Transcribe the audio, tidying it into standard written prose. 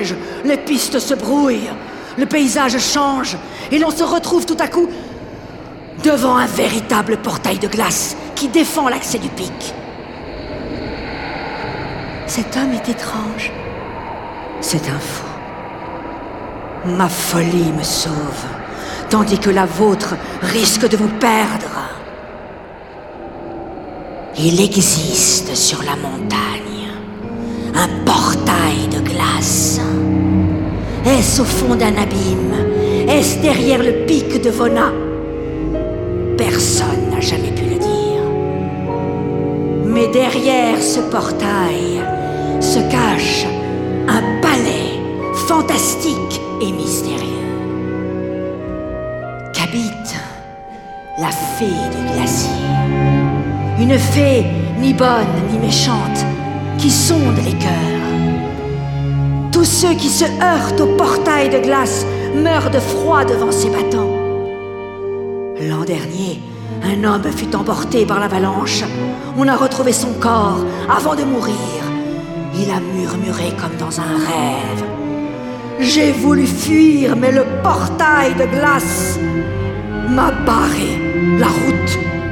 neige, les pistes se brouillent, le paysage change, et l'on se retrouve tout à coup devant un véritable portail de glace qui défend l'accès du pic. Cet homme est étrange. C'est un fou. Ma folie me sauve, tandis que la vôtre risque de vous perdre. Il existe sur la montagne un portail de glace. Est-ce au fond d'un abîme? Est-ce derrière le pic de Vona? Personne n'a jamais pu le dire. Mais derrière ce portail se cache un palais fantastique et mystérieux qu'habite la fée du glacier. Une fée ni bonne ni méchante qui sonde les cœurs. Tous ceux qui se heurtent au portail de glace meurent de froid devant ses battants. L'an dernier, un homme fut emporté par l'avalanche. On a retrouvé son corps avant de mourir. Il a murmuré comme dans un rêve. J'ai voulu fuir, mais le portail de glace m'a barré la route.